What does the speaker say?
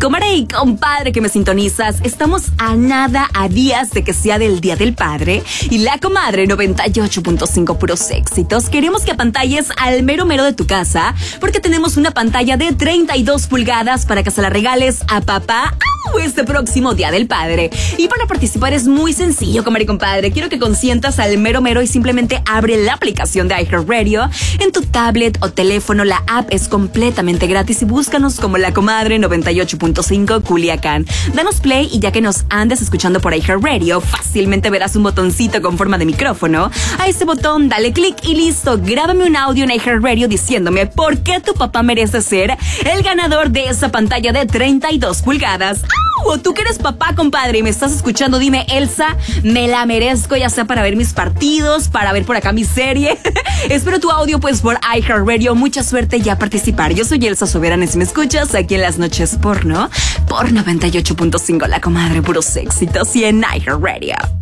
comadre y compadre que me sintonizas, estamos a días de que sea del Día del Padre y la comadre 98.5 puros éxitos. Queremos que apantalles al mero de tu casa porque tenemos una pantalla de 32 pulgadas para que se la regales a papá este próximo Día del Padre. Y para participar es muy sencillo, comadre y compadre. Quiero que consientas al mero y simplemente abre la aplicación de iHeartRadio en tu tablet o teléfono. La app es completamente gratis y búscanos como la comadre 98.5 Culiacán. Danos play y ya que nos andes escuchando por iHeartRadio, fácilmente verás un botoncito con forma de micrófono. A ese botón dale clic y listo. Grábame un audio en iHeartRadio diciéndome por qué tu papá merece ser el ganador de esa pantalla de 32 pulgadas. O tú que eres papá, compadre, y me estás escuchando, dime, Elsa, me la merezco, ya sea para ver mis partidos, para ver por acá mi serie. Espero tu audio, pues, por iHeartRadio. Mucha suerte y a participar. Yo soy Elsa Soberana, si me escuchas, aquí en Las Noches Porno, por 98.5, la comadre, puros éxitos, y en iHeartRadio.